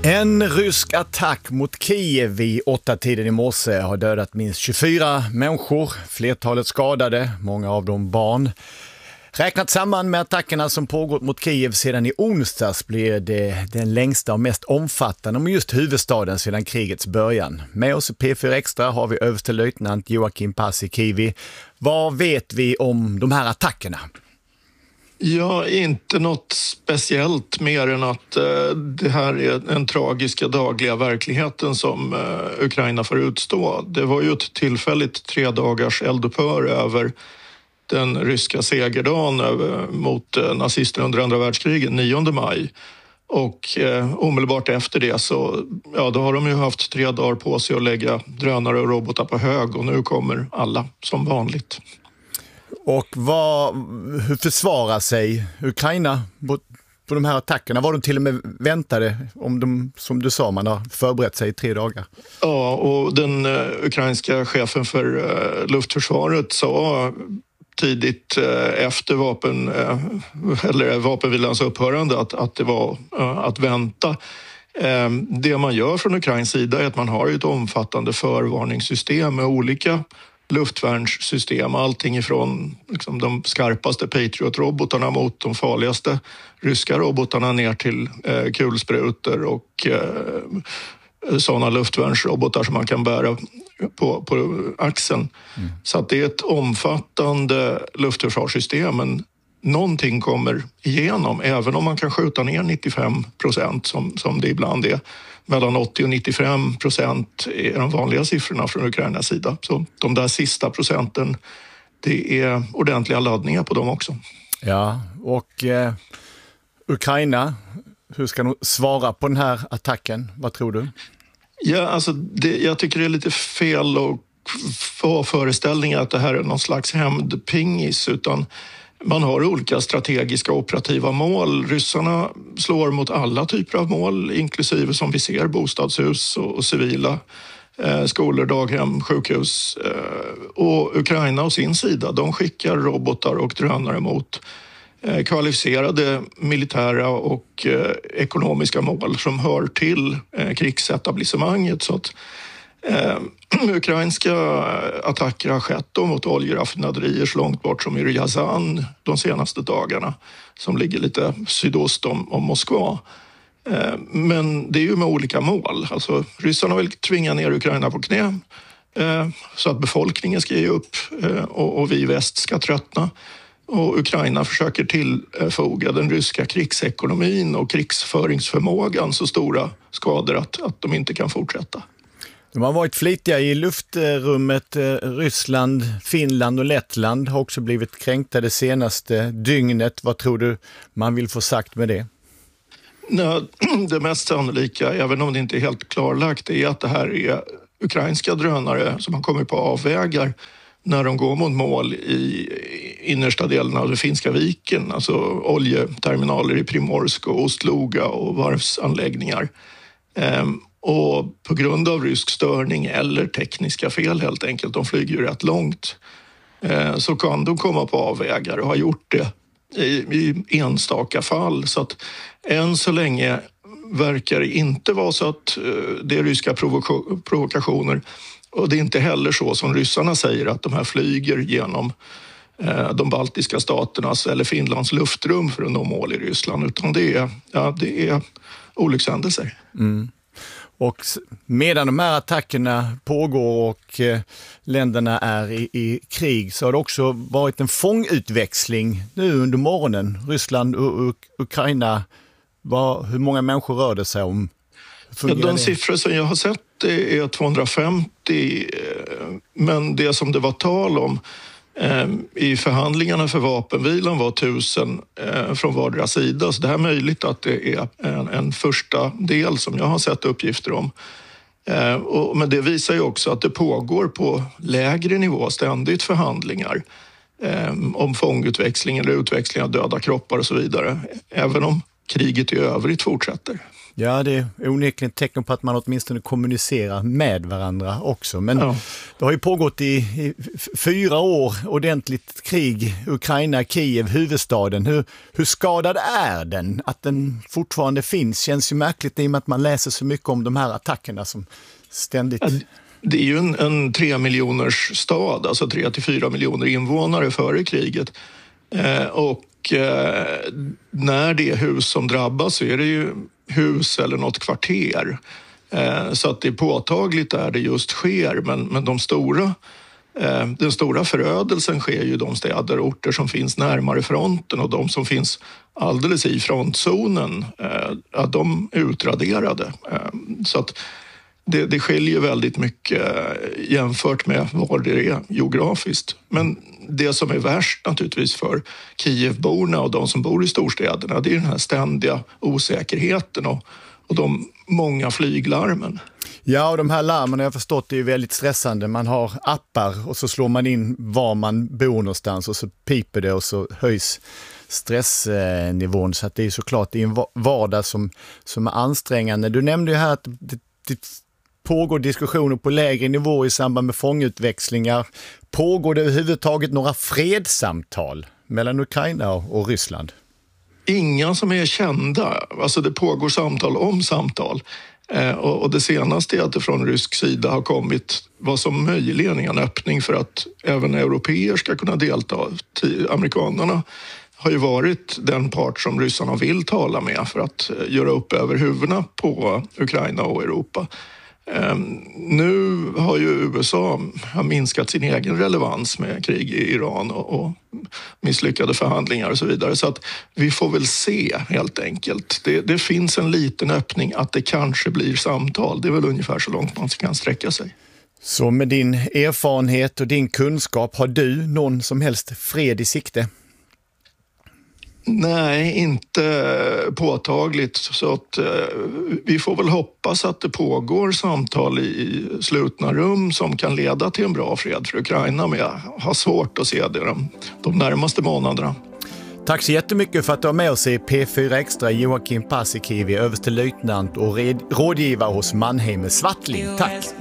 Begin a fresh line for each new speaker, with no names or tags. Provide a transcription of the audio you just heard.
En rysk attack mot Kiev vid 8-tiden i morse har dödat minst 24 människor, flertalet skadade, många av dem barn. Räknat samman med attackerna som pågått mot Kiev sedan i onsdags blir det den längsta och mest omfattande om just huvudstaden sedan krigets början. Med oss i P4 Extra har vi överstelöjtnant Joakim Paasikivi. Vad vet vi om de här attackerna?
Ja, inte något speciellt mer än att det här är den tragiska dagliga verkligheten som Ukraina får utstå. Det var ju ett tillfälligt 3 dagars eldupphör över den ryska segerdagen mot nazisterna under andra världskriget, 9 maj. Och omedelbart efter det så då har de ju haft 3 dagar på sig att lägga drönare och robotar på hög och nu kommer alla som vanligt.
Och hur försvarar sig Ukraina på de här attackerna? Var de till och med väntade om de, som du sa, man har förberett sig i 3 dagar?
Ja, och den ukrainska chefen för luftförsvaret sa tidigt efter vapenvilans upphörande att det var att vänta. Det man gör från Ukrains sida är att man har ett omfattande förvarningssystem med olika luftvärnssystem, allting ifrån liksom de skarpaste Patriot-robotarna mot de farligaste ryska robotarna ner till kulsprutor och sådana luftvärnsrobotar som man kan bära på axeln. Så att det är ett omfattande luftförsvarssystem, men någonting kommer igenom, även om man kan skjuta ner 95% som det ibland är. Mellan 80 och 95% är de vanliga siffrorna från Ukrainas sida. Så de där sista procenten, det är ordentliga laddningar på dem också.
Ja, och Ukraina, hur ska de svara på den här attacken? Vad tror du?
Ja, alltså jag tycker det är lite fel att få föreställningar att det här är någon slags hämndpingis, utan man har olika strategiska operativa mål. Ryssarna slår mot alla typer av mål, inklusive som vi ser bostadshus och civila skolor, daghem, sjukhus. Och Ukraina å sin sida, de skickar robotar och drönare mot kvalificerade militära och ekonomiska mål som hör till krigsetablissemanget. Så att ukrainska attacker har skett mot oljeraffinaderier så långt bort som i Ryazan de senaste dagarna, som ligger lite sydost om Moskva. Men det är ju med olika mål. Alltså, ryssarna vill tvinga ner Ukraina på knä så att befolkningen ska ge upp och vi i väst ska tröttna. Och Ukraina försöker tillfoga den ryska krigsekonomin och krigsföringsförmågan så stora skador att de inte kan fortsätta.
De har varit flitiga i luftrummet. Ryssland, Finland och Lettland har också blivit kränkta det senaste dygnet. Vad tror du man vill få sagt med det?
Det mest sannolika, även om det inte är helt klarlagt, är att det här är ukrainska drönare som har kommit på avvägar när de går mot mål i innersta delen av den finska viken, alltså oljeterminaler i Primorsk och Ostluga och varvsanläggningar. Och på grund av rysk störning eller tekniska fel helt enkelt, de flyger ju rätt långt, så kan de komma på avvägar och har gjort det i enstaka fall. Så att än så länge verkar det inte vara så att det är ryska provokationer, och det är inte heller så som ryssarna säger att de här flyger genom de baltiska staternas eller Finlands luftrum för att nå mål i Ryssland, utan det är olyckshändelser.
Och medan de här attackerna pågår och länderna är i krig, så har det också varit en fångutväxling nu under morgonen. Ryssland och Ukraina, hur många människor rör det sig om?
De siffror som jag har sett är 250, men det som det var tal om i förhandlingarna för vapenvilan var 1000 från vardera sida. Så det här är möjligt att det är en första del som jag har sett uppgifter om. Men det visar ju också att det pågår på lägre nivå ständigt förhandlingar om fångutväxling eller utväxling av döda kroppar och så vidare. Även om kriget i övrigt fortsätter.
Ja, det är onekligen tecken på att man åtminstone kommunicerar med varandra också. Men det har ju pågått i 4 år ordentligt krig. Ukraina, Kiev, huvudstaden. Hur skadad är den? Att den fortfarande finns känns ju märkligt i och med att man läser så mycket om de här attackerna som ständigt...
Det är ju en 3 miljoners stad, alltså 3-4 miljoner invånare före kriget. När det är hus som drabbas så är det ju hus eller något kvarter. Så att det är påtagligt där det just sker. Men den stora förödelsen sker ju i de städer och orter som finns närmare fronten, och de som finns alldeles i frontzonen, de är utraderade. Så att det skiljer väldigt mycket jämfört med var det är geografiskt. Men det som är värst naturligtvis för Kievborna och de som bor i storstäderna, det är den här ständiga osäkerheten och de många flyglarmen.
Ja, och de här larmen, jag har förstått, är ju väldigt stressande. Man har appar och så slår man in var man bor någonstans och så piper det och så höjs stressnivån. Så att det är såklart det är en vardag som är ansträngande. Du nämnde ju här att det pågår diskussioner på lägre nivå i samband med fångutväxlingar. Pågår det överhuvudtaget några fredssamtal mellan Ukraina och Ryssland?
Inga som är kända. Alltså det pågår samtal om samtal. Och det senaste är att det från rysk sida har kommit vad som möjligen är en öppning för att även européer ska kunna delta. Amerikanerna har ju varit den part som ryssarna vill tala med för att göra upp över huvudena på Ukraina och Europa. Nu har ju USA minskat sin egen relevans med krig i Iran och misslyckade förhandlingar och så vidare. Så att vi får väl se helt enkelt. Det finns en liten öppning att det kanske blir samtal. Det är väl ungefär så långt man kan sträcka sig.
Så med din erfarenhet och din kunskap, har du någon som helst fred i sikte?
Nej, inte påtagligt. Så att vi får väl hoppas att det pågår samtal i slutna rum som kan leda till en bra fred för Ukraina, men jag har svårt att se det de närmaste månaderna.
Tack så jättemycket för att du var med oss i P4 Extra, Joakim Paasikivi, överstelöjtnant och rådgivare hos Mannheimer Swartling. Tack!